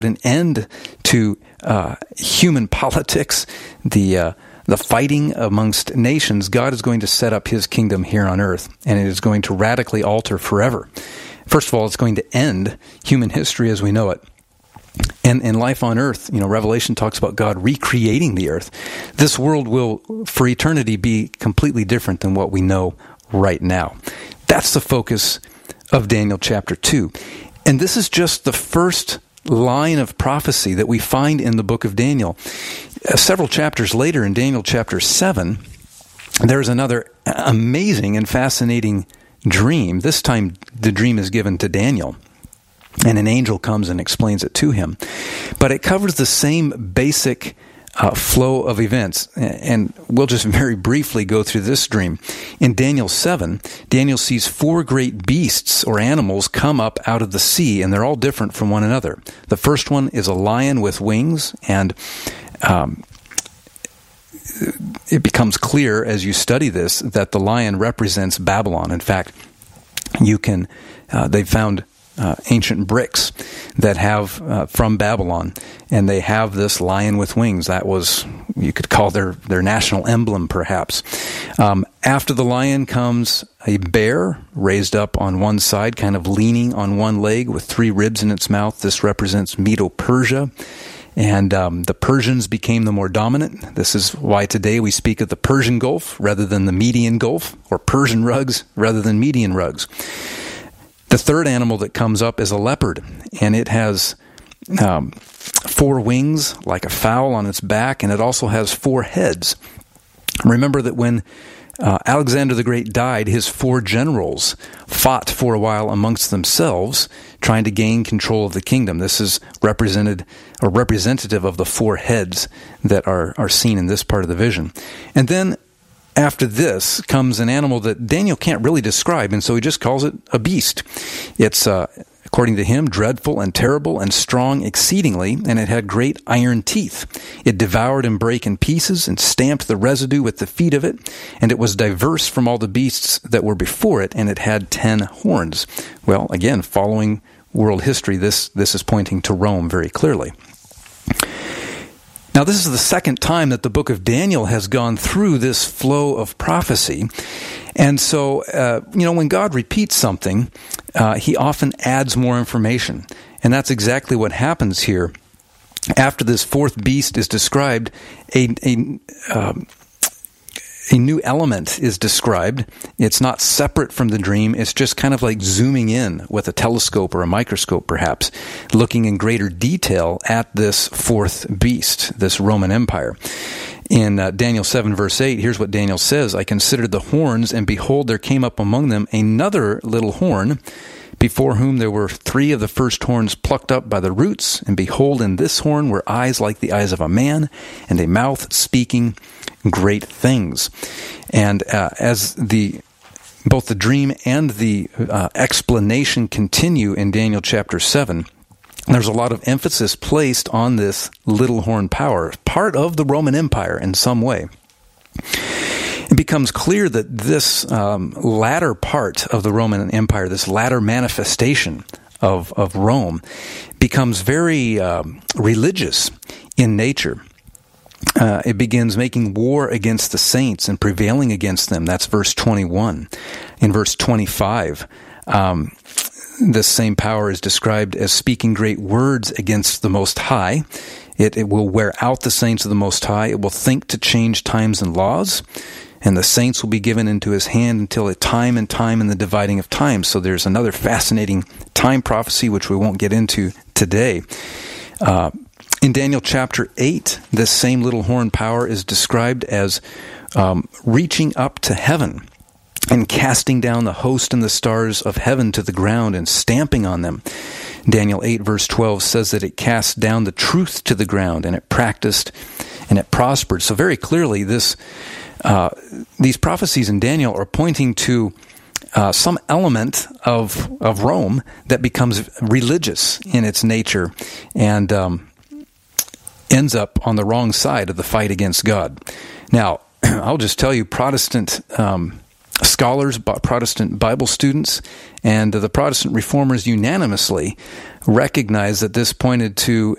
an end to human politics, the fighting amongst nations. God is going to set up his kingdom here on earth, and it is going to radically alter forever. First of all, it's going to end human history as we know it. And in life on earth, Revelation talks about God recreating the earth. This world will, for eternity, be completely different than what we know right now. That's the focus of Daniel chapter 2. And this is just the first line of prophecy that we find in the book of Daniel. Several chapters later, in Daniel chapter 7, there's another amazing and fascinating dream. This time, the dream is given to Daniel, and an angel comes and explains it to him. But it covers the same basic flow of events. And we'll just very briefly go through this dream. In Daniel 7, Daniel sees 4 great beasts or animals come up out of the sea, and they're all different from one another. The first one is a lion with wings, and it becomes clear as you study this that the lion represents Babylon. In fact, they've found ancient bricks that have from Babylon, and they have this lion with wings. That was, you could call their national emblem, perhaps. After the lion comes a bear raised up on one side, kind of leaning on one leg with 3 ribs in its mouth. This represents Medo-Persia. And the Persians became the more dominant. This is why today we speak of the Persian Gulf rather than the Median Gulf, or Persian rugs rather than Median rugs. The third animal that comes up is a leopard, and it has 4 wings like a fowl on its back, and it also has 4 heads. Remember that when Alexander the Great died, his 4 generals fought for a while amongst themselves, trying to gain control of the kingdom. This is representative of the 4 heads that are seen in this part of the vision. And then after this comes an animal that Daniel can't really describe, and so he just calls it a beast. It's, according to him, dreadful and terrible and strong exceedingly, and it had great iron teeth. It devoured and brake in pieces and stamped the residue with the feet of it, and it was diverse from all the beasts that were before it, and it had 10 horns. Well, again, following world history, this is pointing to Rome very clearly. Now, this is the second time that the book of Daniel has gone through this flow of prophecy. And so, when God repeats something, he often adds more information. And that's exactly what happens here. After this 4th beast is described, a new element is described. It's not separate from the dream. It's just kind of like zooming in with a telescope or a microscope, perhaps, looking in greater detail at this 4th beast, this Roman Empire. In Daniel 7, verse 8, here's what Daniel says: I considered the horns, and behold, there came up among them another little horn, before whom there were 3 of the first horns plucked up by the roots. And behold, in this horn were eyes like the eyes of a man, and a mouth speaking great things. And as both the dream and the explanation continue in Daniel chapter 7, there's a lot of emphasis placed on this little horn power, part of the Roman Empire in some way. It becomes clear that this latter part of the Roman Empire, this latter manifestation of Rome, becomes very religious in nature. It begins making war against the saints and prevailing against them. That's verse 21. In verse 25, this same power is described as speaking great words against the Most High. It will wear out the saints of the Most High. It will think to change times and laws. And the saints will be given into his hand until a time and time in the dividing of time. So there's another fascinating time prophecy, which we won't get into today. In Daniel chapter 8, this same little horn power is described as reaching up to heaven and casting down the host and the stars of heaven to the ground and stamping on them. Daniel 8, verse 12 says that it cast down the truth to the ground, and it practiced and it prospered. So very clearly, these prophecies in Daniel are pointing to some element of Rome that becomes religious in its nature and ends up on the wrong side of the fight against God. Now, I'll just tell you, Protestant scholars, Protestant Bible students, and the Protestant reformers unanimously recognize that this pointed to